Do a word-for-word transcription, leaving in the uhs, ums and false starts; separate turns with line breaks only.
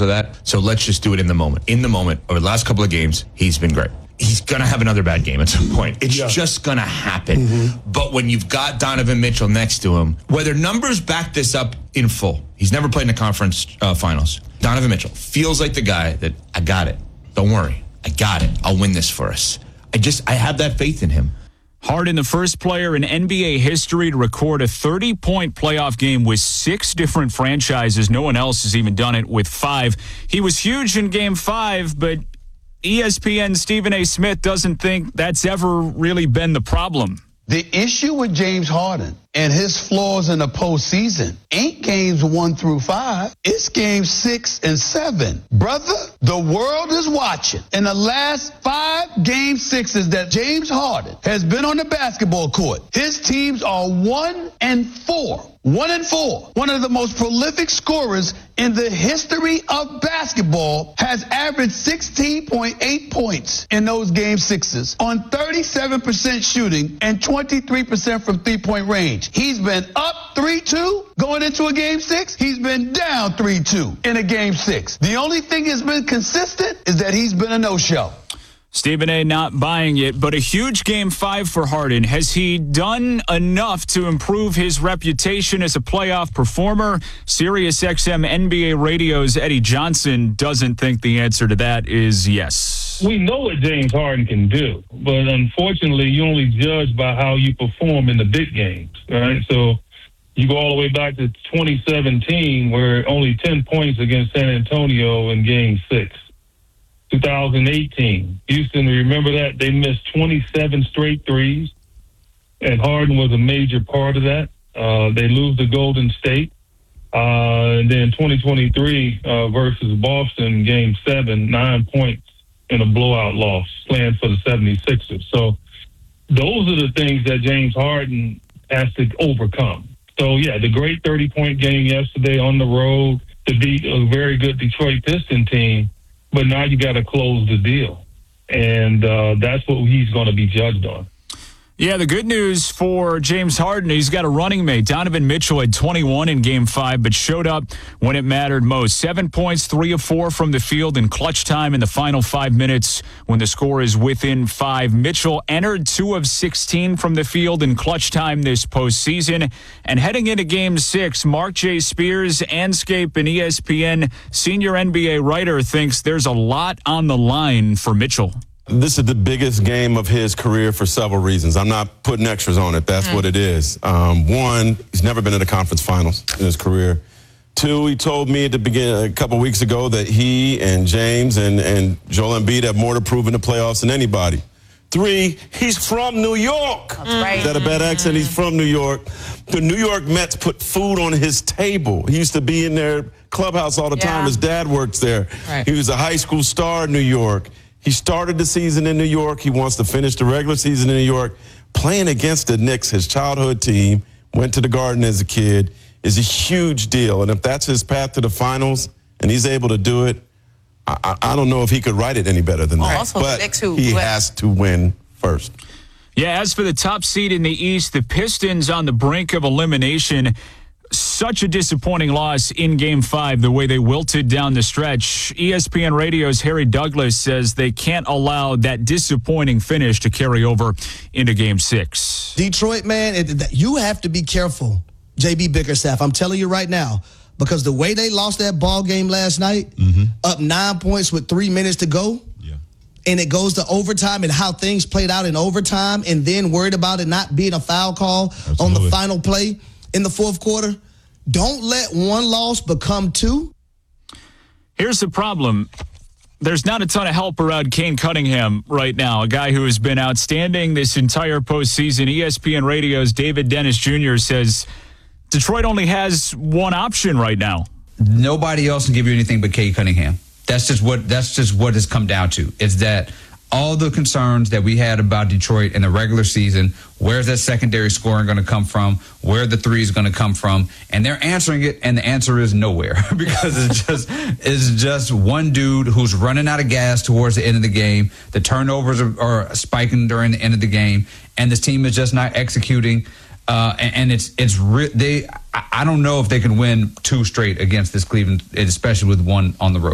of that. So let's just do it in the moment. In the moment, over the last couple of games, he's been great. He's going to have another bad game at some point. It's yeah. just going to happen. Mm-hmm. But when you've got Donovan Mitchell next to him, whether numbers back this up in full, he's never played in the conference uh, finals. Donovan Mitchell feels like the guy that, I got it. Don't worry. I got it. I'll win this for us. I just, I have that faith in him.
Harden, the first player in N B A history to record a thirty-point playoff game with six different franchises. No one else has even done it with five. He was huge in Game five, but E S P N's Stephen A. Smith doesn't think that's ever really been the problem.
The issue with James Harden and his flaws in the postseason ain't games one through five. It's games six and seven. Brother, the world is watching. In the last five game sixes that James Harden has been on the basketball court, his teams are one and four. One and four. One of the most prolific scorers in the history of basketball has averaged sixteen point eight points in those game sixes on thirty-seven percent shooting and twenty-three percent from three-point range. He's been up three two going into a game six. He's been down three two in a game six. The only thing that's been consistent is that he's been a no-show.
Stephen A. not buying it, but a huge game five for Harden. Has he done enough to improve his reputation as a playoff performer? Sirius X M N B A Radio's Eddie Johnson doesn't think the answer to that is yes.
We know what James Harden can do, but unfortunately you only judge by how you perform in the big games, right? So you go all the way back to twenty seventeen where only ten points against San Antonio in game six. two thousand eighteen, Houston, remember that? They missed twenty-seven straight threes, and Harden was a major part of that. Uh, they lose to Golden State. Uh, and then twenty twenty-three uh, versus Boston, game seven, nine points in a blowout loss, playing for the seventy-sixers. So those are the things that James Harden has to overcome. So, yeah, the great thirty-point game yesterday on the road to beat a very good Detroit Pistons team. But now you got to close the deal, and uh, that's what he's going to be judged on.
Yeah, the good news for James Harden, he's got a running mate. Donovan Mitchell had twenty-one in Game five, but showed up when it mattered most. Seven points, three of four from the field in clutch time in the final five minutes when the score is within five. Mitchell entered two of sixteen from the field in clutch time this postseason. And heading into Game six, Mark J. Spears, Anscape, and E S P N senior N B A writer thinks there's a lot on the line for Mitchell.
This is the biggest game of his career for several reasons. I'm not putting extras on it. That's mm. what it is. Um, one, he's never been in the conference finals in his career. Two, he told me at the beginning, a couple weeks ago, that he and James and, and Joel Embiid have more to prove in the playoffs than anybody. Three, he's from New York.
That's right.
Is that a bad accent? He's from New York. The New York Mets put food on his table. He used to be in their clubhouse all the
yeah.
time. His dad works there.
Right.
He was a high school star in New York. He started the season in New York. He wants to finish the regular season in New York. Playing against the Knicks, his childhood team, went to the Garden as a kid, is a huge deal. And if that's his path to the finals and he's able to do it, I, I don't know if he could write it any better than
oh,
that.
Also
but
the Knicks who,
he
who
has to win first.
Yeah, as for the top seed in the East, the Pistons on the brink of elimination. Such a disappointing loss in Game five, the way they wilted down the stretch. E S P N Radio's Harry Douglas says they can't allow that disappointing finish to carry over into Game six.
Detroit, man, it, you have to be careful, J B Bickerstaff. I'm telling you right now, because the way they lost that ball game last night, mm-hmm. up nine points with three minutes to go, yeah. and it goes to overtime and how things played out in overtime, and then worried about it not being a foul call Absolutely. on the final play in the fourth quarter. Don't let one loss become two.
Here's the problem. There's not a ton of help around Kane Cunningham right now, a guy who has been outstanding this entire postseason. E S P N Radio's David Dennis Junior says Detroit only has one option right now.
Nobody else can give you anything but Kane Cunningham. That's just what that's just what it's come down to. It's that all the concerns that we had about Detroit in the regular season, where's that secondary scoring going to come from? Where the three is going to come from? And they're answering it, and the answer is nowhere because it's just it's just one dude who's running out of gas towards the end of the game. The turnovers are, are spiking during the end of the game, and this team is just not executing. Uh, and, and it's it's re- they. I don't know if they can win two straight against this Cleveland, especially with one on the road.